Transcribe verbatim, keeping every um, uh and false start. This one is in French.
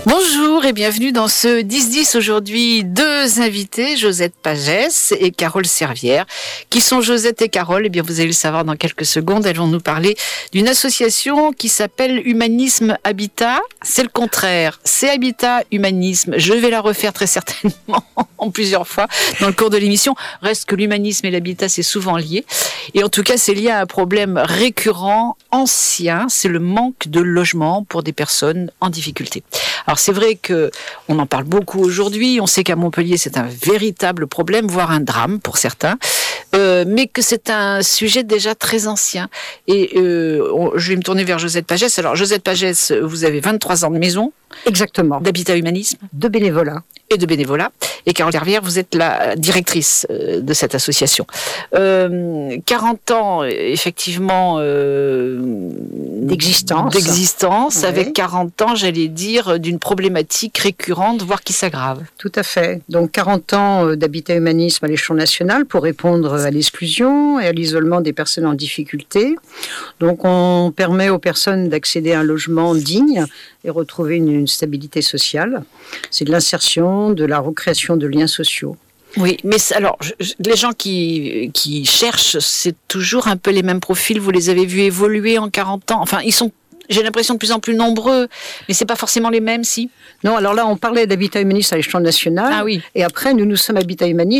Bonjour et bienvenue dans ce dix dix. Aujourd'hui, deux invités, Josette Pagès et Carole Servière. Qui sont Josette et Carole? Eh bien, vous allez le savoir dans quelques secondes. Elles vont nous parler d'une association qui s'appelle Humanisme Habitat. C'est le contraire. C'est Habitat Humanisme. Je vais la refaire très certainement en plusieurs fois dans le cours de l'émission. Reste que l'humanisme et l'habitat, c'est souvent lié. Et en tout cas, c'est lié à un problème récurrent, ancien. C'est le manque de logement pour des personnes en difficulté. Alors c'est vrai que on en parle beaucoup aujourd'hui. On sait qu'à Montpellier c'est un véritable problème, voire un drame pour certains, euh, mais que c'est un sujet déjà très ancien. Et euh, on, je vais me tourner vers Josette Pagès. Alors Josette Pagès, vous avez vingt-trois ans de maison. Exactement. D'habitat humanisme. De bénévolat. Et de bénévolat. Et Carole Servière, vous êtes la directrice de cette association. Euh, quarante ans, effectivement, euh, d'existence. D'existence, oui. Avec quarante ans, j'allais dire, d'une problématique récurrente, voire qui s'aggrave. Tout à fait. Donc quarante ans d'habitat humanisme à l'échelon national pour répondre à l'exclusion et à l'isolement des personnes en difficulté. Donc on permet aux personnes d'accéder à un logement digne et retrouver une, une stabilité sociale. C'est de l'insertion, de la recréation de liens sociaux. Oui, mais alors, je, les gens qui, qui cherchent, c'est toujours un peu les mêmes profils. Vous les avez vus évoluer en quarante ans. Enfin, ils sont, j'ai l'impression, de plus en plus nombreux, mais c'est pas forcément les mêmes, si? Non, alors là, on parlait d'habitat humaniste à l'échelon national. Ah oui. Et après, nous, nous sommes habitat humaniste